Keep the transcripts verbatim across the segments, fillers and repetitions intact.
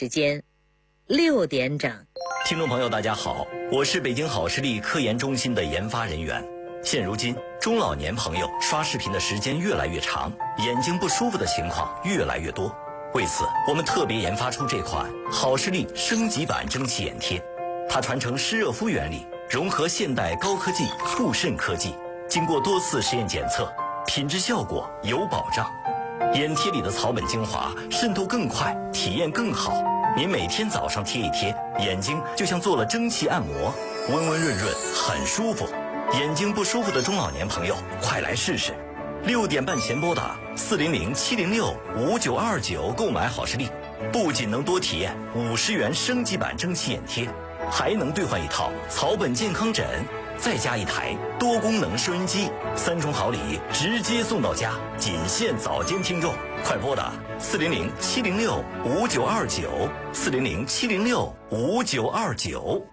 时间六点整。 听众朋友大家好，我是北京好视力科研中心的研发人员。现如今中老年朋友刷视频的时间越来越长，眼睛不舒服的情况越来越多。为此我们特别研发出这款好视力升级版蒸汽眼贴，它传承湿热敷原理，融合现代高科技护肾科技，经过多次实验检测，品质效果有保障。眼贴里的草本精华渗透更快，体验更好。您每天早上贴一贴，眼睛就像做了蒸汽按摩，温温润润，很舒服。眼睛不舒服的中老年朋友，快来试试。六点半前拨打四零零七零六五九二九购买好视力，不仅能多体验五十元升级版蒸汽眼贴，还能兑换一套草本健康枕，再加一台多功能收音机，三重好礼直接送到家，仅限早间听众。快拨打四零零七零六五九二九四零零七零六五九二九。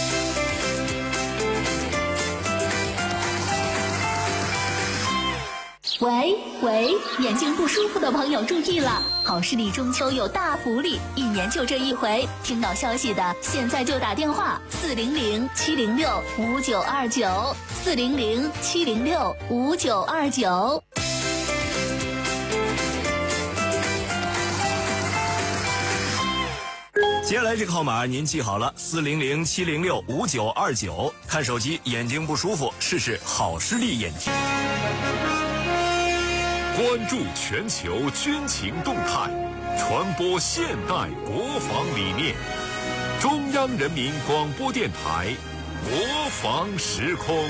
喂喂，眼睛不舒服的朋友注意了，好视力中秋有大福利，一年就这一回，听到消息的现在就打电话四零零七零六五九二九四零零七零六五九二九。 接下来这个号码您记好了，四零零七零六五九二九。看手机眼睛不舒服，试试好视力眼贴。 关注全球军情动态，传播现代国防理念。中央人民广播电台国防时空。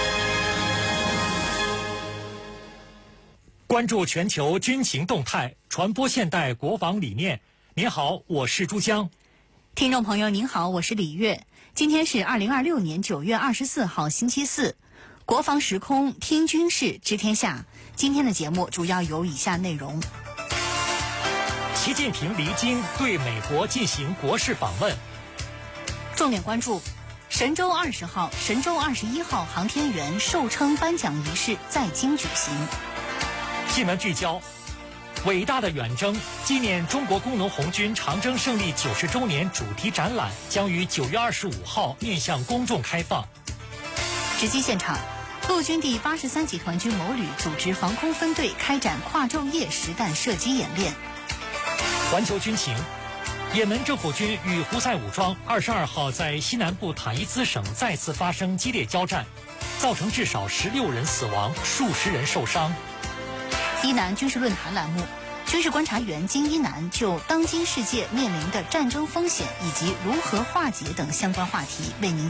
关注全球军情动态，传播现代国防理念。您好，我是朱江。 听众朋友您好，我是李月。今天是二零二六年九月二十四号星期四，国防时空听军事知天下。今天的节目主要有以下内容： 习近平离京对美国进行国事访问。 重点关注神舟二十号、神舟二十一号航天员授称颁奖仪式在京举行。 新闻聚焦：伟大的远征纪念中国工农红军长征胜利九十周年主题展览将于九月二十五号面向公众开放。 直击现场，陆军第八十三集团军某旅组织防空分队开展跨昼夜实弹射击演练。 环球军情：也门政府军与胡塞武装二十二号在西南部塔伊兹省再次发生激烈交战，造成至少十六人死亡，数十人受伤。 伊南军事论坛栏目，军事观察员金一南就当今世界面临的战争风险以及如何化解等相关话题为您